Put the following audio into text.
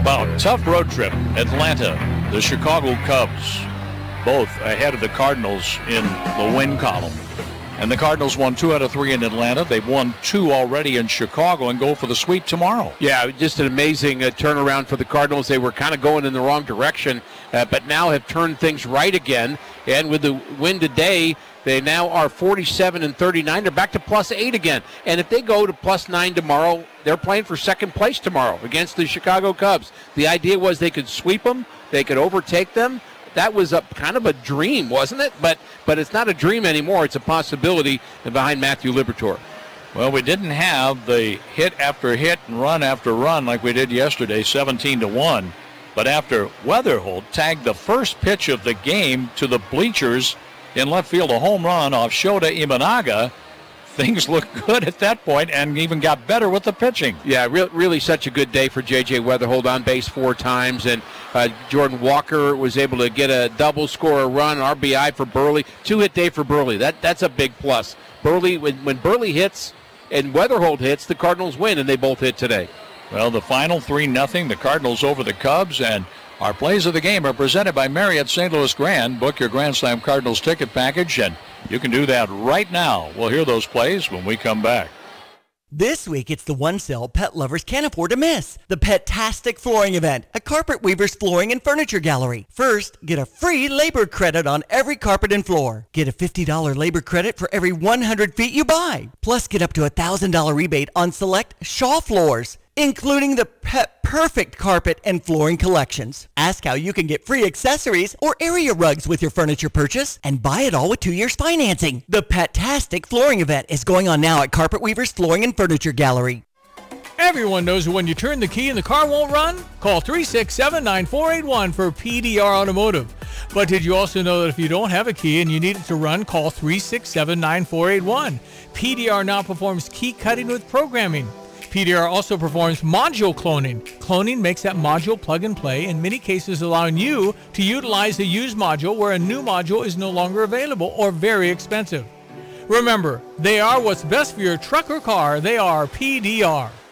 about. Tough road trip. Atlanta, the Chicago Cubs, both ahead of the Cardinals in the win column. And the Cardinals won 2 out of 3 in Atlanta. They've won 2 already in Chicago and go for the sweep tomorrow. Yeah, just an amazing turnaround for the Cardinals. They were kind of going in the wrong direction, but now have turned things right again. And with the win today, they now are 47-39. They're back to +8 again. And if they go to +9 tomorrow, they're playing for second place tomorrow against the Chicago Cubs. The idea was they could sweep them, they could overtake them. That was kind of a dream, wasn't it? But it's not a dream anymore. It's a possibility behind Matthew Liberatore. Well, we didn't have the hit after hit and run after run like we did yesterday, 17-1. But after Weatherholt tagged the first pitch of the game to the bleachers in left field, a home run off Shota Imanaga, things looked good at that point and even got better with the pitching. Yeah, really such a good day for J.J. Weatherholt, on base 4 times. And Jordan Walker was able to get a double, score a run, RBI for Burley. 2-hit day for Burley. That's a big plus. Burley, when Burley hits and Weatherholt hits, the Cardinals win, and they both hit today. Well, the final 3-0, the Cardinals over the Cubs, and our plays of the game are presented by Marriott St. Louis Grand. Book your Grand Slam Cardinals ticket package, and you can do that right now. We'll hear those plays when we come back. This week, it's the one sale pet lovers can't afford to miss. The Pet-tastic Flooring Event at Carpet Weavers Flooring and Furniture Gallery. First, get a free labor credit on every carpet and floor. Get a $50 labor credit for every 100 feet you buy. Plus, get up to a $1,000 rebate on select Shaw floors, including the Pet Perfect carpet and flooring collections. Ask how you can get free accessories or area rugs with your furniture purchase and buy it all with 2 years financing. The Pet-tastic Flooring Event is going on now at Carpet Weavers Flooring and Furniture Gallery. Everyone knows that when you turn the key and the car won't run, call 367-9481 for PDR Automotive. But did you also know that if you don't have a key and you need it to run, call 367-9481. PDR now performs key cutting with programming. PDR also performs module cloning. Cloning makes that module plug and play, in many cases allowing you to utilize a used module where a new module is no longer available or very expensive. Remember, they are what's best for your truck or car. They are PDR.